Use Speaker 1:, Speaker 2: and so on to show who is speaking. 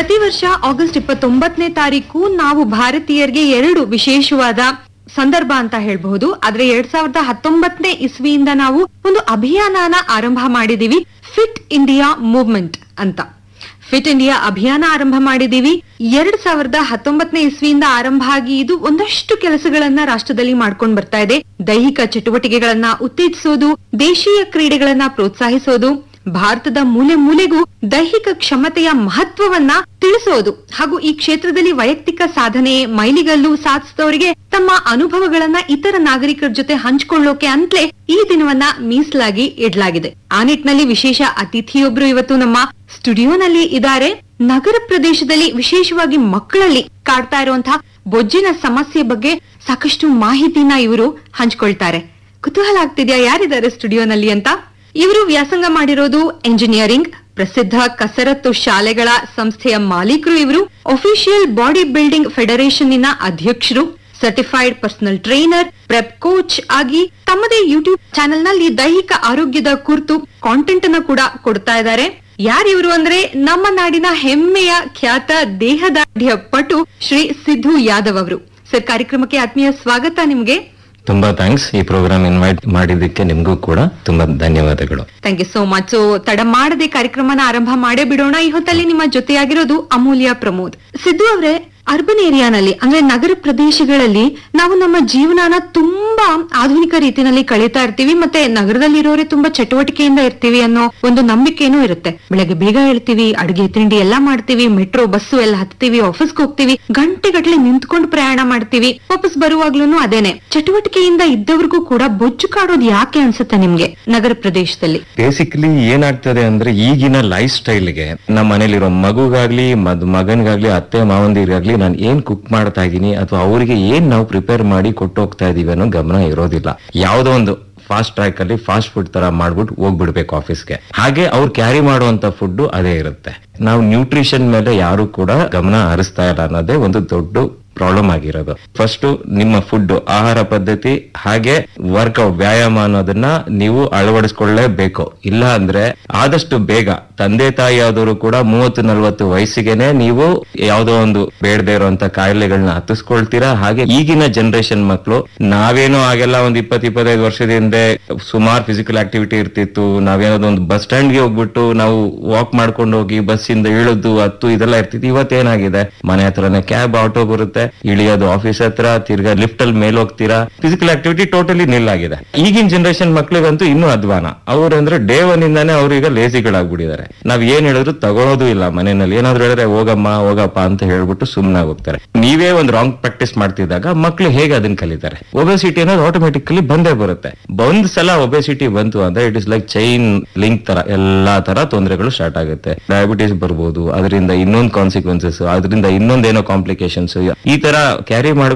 Speaker 1: ಪ್ರತಿ ವರ್ಷ ಆಗಸ್ಟ್ 29ನೇ ತಾರೀಕು ನಾವು ಭಾರತೀಯರಿಗೆ 2 ವಿಶೇಷವಾದ ಸಂದರ್ಭ ಅಂತ ಹೇಳ್ಬಹುದು. ಆದ್ರೆ 2019ನೇ ಇಸ್ವಿಯಿಂದ ನಾವು ಒಂದು ಅಭಿಯಾನನ ಆರಂಭ ಮಾಡಿದೀವಿ, ಫಿಟ್ ಇಂಡಿಯಾ ಮೂವ್ಮೆಂಟ್ ಅಂತ. ಫಿಟ್ ಇಂಡಿಯಾ ಅಭಿಯಾನ ಆರಂಭ ಮಾಡಿದೀವಿ. 2019ನೇ ಇಸ್ವಿಯಿಂದ ಆರಂಭ ಆಗಿ ಇದು ಒಂದಷ್ಟು ಕೆಲಸಗಳನ್ನ ರಾಷ್ಟ್ರದಲ್ಲಿ ಮಾಡ್ಕೊಂಡು ಬರ್ತಾ ಇದೆ. ದೈಹಿಕ ಚಟುವಟಿಕೆಗಳನ್ನ ಉತ್ತೇಜಿಸೋದು, ದೇಶೀಯ ಕ್ರೀಡೆಗಳನ್ನ ಪ್ರೋತ್ಸಾಹಿಸೋದು, ಭಾರತದ ಮೂಲೆ ಮೂಲೆಗೂ ದೈಹಿಕ ಕ್ಷಮತೆಯ ಮಹತ್ವವನ್ನ ತಿಳಿಸೋದು, ಹಾಗೂ ಈ ಕ್ಷೇತ್ರದಲ್ಲಿ ವೈಯಕ್ತಿಕ ಸಾಧನೆ ಮೈಲಿಗಲ್ಲು ಸಾಧಿಸಿದವರಿಗೆ ತಮ್ಮ ಅನುಭವಗಳನ್ನ ಇತರ ನಾಗರಿಕರ ಜೊತೆ ಹಂಚಿಕೊಳ್ಳೋಕೆ ಅಂತಲೇ ಈ ದಿನವನ್ನ ಮೀಸಲಾಗಿ ಇಡಲಾಗಿದೆ. ಆ ನಿಟ್ಟಿನಲ್ಲಿ ವಿಶೇಷ ಅತಿಥಿಯೊಬ್ರು ಇವತ್ತು ನಮ್ಮ ಸ್ಟುಡಿಯೋನಲ್ಲಿ ಇದ್ದಾರೆ. ನಗರ ಪ್ರದೇಶದಲ್ಲಿ ವಿಶೇಷವಾಗಿ ಮಕ್ಕಳಲ್ಲಿ ಕಾಡ್ತಾ ಇರುವಂತಹ ಬೊಜ್ಜಿನ ಸಮಸ್ಯೆ ಬಗ್ಗೆ ಸಾಕಷ್ಟು ಮಾಹಿತಿನ ಇವರು ಹಂಚ್ಕೊಳ್ತಾರೆ. ಕುತೂಹಲ ಆಗ್ತಿದ್ಯಾ ಯಾರಿದ್ದಾರೆ ಸ್ಟುಡಿಯೋನಲ್ಲಿ ಅಂತ? ಇವರು ವ್ಯಾಸಂಗ ಮಾಡಿರೋದು ಎಂಜಿನಿಯರಿಂಗ್, ಪ್ರಸಿದ್ಧ ಕಸರತ್ತು ಶಾಲೆಗಳ ಸಂಸ್ಥೆಯ ಮಾಲೀಕರು ಇವರು, ಅಫಿಷಿಯಲ್ ಬಾಡಿ ಬಿಲ್ಡಿಂಗ್ ಫೆಡರೇಷನ್ ನ ಅಧ್ಯಕ್ಷರು, certified personal trainer, prep coach ಆಗಿ ತಮ್ಮದೇ ಯೂಟ್ಯೂಬ್ ಚಾನೆಲ್ ನಲ್ಲಿ ದೈಹಿಕ ಆರೋಗ್ಯದ ಕುರಿತು ಕಾಂಟೆಂಟ್ ಅನ್ನ ಕೂಡ ಕೊಡ್ತಾ ಇದ್ದಾರೆ. ಯಾರಿವರು ಅಂದ್ರೆ ನಮ್ಮ ನಾಡಿನ ಹೆಮ್ಮೆಯ ಖ್ಯಾತ ದೇಹದಾಢ್ಯ ಪಟು ಶ್ರೀ ಸಿದ್ದು ಯಾದವ್ ಅವರು. ಸರ್, ಕಾರ್ಯಕ್ರಮಕ್ಕೆ ಆತ್ಮೀಯ ಸ್ವಾಗತ ನಿಮ್ಗೆ.
Speaker 2: ತುಂಬಾ ಥ್ಯಾಂಕ್ಸ್. ಈ ಪ್ರೋಗ್ರಾಮ್ ಇನ್ವೈಟ್ ಮಾಡಿದ್ದಕ್ಕೆ ನಿಮ್ಗೂ ಕೂಡ ತುಂಬಾ ಧನ್ಯವಾದಗಳು.
Speaker 1: Thank you so much. So ತಡ ಮಾಡದೆ ಕಾರ್ಯಕ್ರಮನ ಆರಂಭ ಮಾಡೇ ಬಿಡೋಣ. ಈ ಹೊತ್ತಲ್ಲಿ ನಿಮ್ಮ ಜೊತೆಯಾಗಿರೋದು ಅಮೂಲ್ಯ ಪ್ರಮೋದ್. ಸಿದ್ದು ಅವರೇ, ಅರ್ಬನ್ ಏರಿಯಾನಲ್ಲಿ ಅಂದ್ರೆ ನಗರ ಪ್ರದೇಶಗಳಲ್ಲಿ ನಾವು ನಮ್ಮ ಜೀವನನ ತುಂಬಾ ಆಧುನಿಕ ರೀತಿಯಲ್ಲಿ ಕಳೀತಾ ಇರ್ತೀವಿ, ಮತ್ತೆ ನಗರದಲ್ಲಿರೋರೆ ತುಂಬಾ ಚಟುವಟಿಕೆಯಿಂದ ಇರ್ತೀವಿ ಅನ್ನೋ ಒಂದು ನಂಬಿಕೆನೂ ಇರುತ್ತೆ. ಬೆಳಗ್ಗೆ ಬೇಗ ಹೇಳ್ತೀವಿ, ಅಡುಗೆ ತಿಂಡಿ ಎಲ್ಲಾ ಮಾಡ್ತೀವಿ, ಮೆಟ್ರೋ ಬಸ್ಸು ಎಲ್ಲ ಹತ್ತೀವಿ, ಆಫೀಸ್ಗೆ ಹೋಗ್ತೀವಿ, ಗಂಟೆಗಟ್ಟಲೆ ನಿಂತ್ಕೊಂಡು ಪ್ರಯಾಣ ಮಾಡ್ತೀವಿ, ವಾಪಸ್ ಬರುವಾಗ್ಲೂ ಅದೇನೆ. ಚಟುವಟಿಕೆಯಿಂದ ಇದ್ದವ್ರಿಗೂ ಕೂಡ ಬೊಜ್ಜು ಕಾಡೋದು ಯಾಕೆ ಅನ್ಸುತ್ತೆ ನಿಮ್ಗೆ ನಗರ ಪ್ರದೇಶದಲ್ಲಿ?
Speaker 2: ಬೇಸಿಕಲಿ ಏನಾಗ್ತದೆ ಅಂದ್ರೆ ಈಗಿನ ಲೈಫ್ ಸ್ಟೈಲ್ಗೆ ನಮ್ಮ ಮನೇಲಿರೋ ಮಗುಗಾಗ್ಲಿ ಮಗನ್ಗಾಗ್ಲಿ ಅತ್ತೆ ಮಾವಂದಿರ್ಗಾಗ್ಲಿ ನಾನು ಏನ್ ಕುಕ್ ಮಾಡ್ತಾ ಇದ್ದೀನಿ ಅಥವಾ ಅವರಿಗೆ ಏನ್ ನಾವು ಪ್ರಿಪೇರ್ ಮಾಡಿ ಕೊಟ್ಟು ಹೋಗ್ತಾ ಇದೀವಿ ಅನ್ನೋ ಗಮನ ಇರೋದಿಲ್ಲ. ಯಾವ್ದೋ ಒಂದು ಫಾಸ್ಟ್ ಟ್ರ್ಯಾಕ್ ಅಲ್ಲಿ ಫಾಸ್ಟ್ ಫುಡ್ ತರ ಮಾಡ್ಬಿಟ್ಟು ಹೋಗ್ಬಿಡ್ಬೇಕು ಆಫೀಸ್ಗೆ. ಹಾಗೆ ಅವ್ರು ಕ್ಯಾರಿ ಮಾಡುವಂತ ಫುಡ್ ಅದೇ ಇರುತ್ತೆ. ನಾವು ನ್ಯೂಟ್ರಿಷನ್ ಮೇಲೆ ಯಾರು ಕೂಡ ಗಮನ ಹರಿಸ್ತಾ ಇಲ್ಲ ಅನ್ನೋದೇ ಒಂದು ದೊಡ್ಡ ಪ್ರಾಬ್ಲಮ್ ಆಗಿರೋದು. ಫಸ್ಟ್ ನಿಮ್ಮ ಫುಡ್, ಆಹಾರ ಪದ್ಧತಿ ಹಾಗೆ ವರ್ಕೌಟ್, ವ್ಯಾಯಾಮ ಅನ್ನೋದನ್ನ ನೀವು ಅಳವಡಿಸ್ಕೊಳ್ಳೇಬೇಕು. ಇಲ್ಲ ಅಂದ್ರೆ ಆದಷ್ಟು ಬೇಗ ತಂದೆ ತಾಯಿ ಆದವರು ಕೂಡ 30-40 ವಯಸ್ಸಿಗೆನೆ ನೀವು ಯಾವ್ದೋ ಒಂದು ಬೇಡದೇ ಇರುವಂತ ಕಾಯಿಲೆಗಳನ್ನ ಹತ್ತಿಸ್ಕೊಳ್ತೀರಾ. ಹಾಗೆ ಈಗಿನ ಜನರೇಷನ್ ಮಕ್ಕಳು, ನಾವೇನೋ ಆಗೆಲ್ಲ ಒಂದ್ 20-25 ವರ್ಷದ ಹಿಂದೆ ಸುಮಾರು ಫಿಸಿಕಲ್ ಆಕ್ಟಿವಿಟಿ ಇರ್ತಿತ್ತು. ನಾವೇನೋ ಒಂದು ಬಸ್ ಸ್ಟ್ಯಾಂಡ್ ಗೆ ಹೋಗ್ಬಿಟ್ಟು ನಾವು ವಾಕ್ ಮಾಡ್ಕೊಂಡು ಹೋಗಿ ಬಸ್ಸಿಂದ ಇಳಿದು ಹತ್ತು ಇದೆಲ್ಲ ಇರ್ತಿತ್ತು. ಇವತ್ತೇನಾಗಿದೆ, ಮನೆ ಹತ್ರನೇ ಕ್ಯಾಬ್, ಆಟೋ ಬರುತ್ತೆ, ಇಳಿಯೋದು ಆಫೀಸ್ ಹತ್ರ, ತಿರ್ಗಾ ಲಿಫ್ಟ್ ಅಲ್ಲಿ ಮೇಲೆ ಹೋಗ್ತೀರಾ. Physical activity totally ನಿಲ್ಲಾಗಿದೆ. ಈಗಿನ ಜನರೇಷನ್ ಮಕ್ಳಿಗಂತೂ ಇನ್ನೂ ಅಧ್ವಾನ. ಅವ್ರಂದ್ರೆ ಡೇ 1 ಇಂದಾನೆ ಅವ್ರು ಈಗ ಲೇಸಿಗಳಾಗ್ಬಿಟ್ಟಿದ್ದಾರೆ. ನಾವ್ ಏನ್ ಹೇಳಿದ್ರು ತಗೊಳೋದು ಇಲ್ಲ. ಮನೆಯಲ್ಲಿ ಏನಾದ್ರು ಹೇಳಿದ್ರೆ ಹೋಗಮ್ಮ ಹೋಗಪ್ಪ ಅಂತ ಹೇಳ್ಬಿಟ್ಟು ಸುಮ್ನಾಗ್ ಹೋಗ್ತಾರೆ. ನೀವೇ ಒಂದು ರಾಂಗ್ ಪ್ರಾಕ್ಟೀಸ್ ಮಾಡ್ತಿದ್ದಾಗ ಮಕ್ಳು ಹೇಗೆ ಅದನ್ನ ಕಲಿತಾರೆ? ಒಬೆಸಿಟಿ ಅನ್ನೋದು ಆಟೋಮೆಟಿಕಲಿ ಬಂದೇ ಬರುತ್ತೆ. ಒಂದ್ ಸಲ ಒಬೆಸಿಟಿ ಬಂತು ಅಂದ್ರೆ it is like chain link ತರ ಎಲ್ಲಾ ತರ ತೊಂದರೆಗಳು ಸ್ಟಾರ್ಟ್ ಆಗುತ್ತೆ. ಡಯಾಬಿಟಿಸ್ ಬರ್ಬೋದು, ಅದರಿಂದ ಇನ್ನೊಂದು ಕಾನ್ಸಿಕ್ವೆನ್ಸಸ್, ಅದರಿಂದ ಇನ್ನೊಂದೇನೋ ಕಾಂಪ್ಲಿಕೇಶನ್ಸ್, ಈ ತರ ಕ್ಯಾರಿ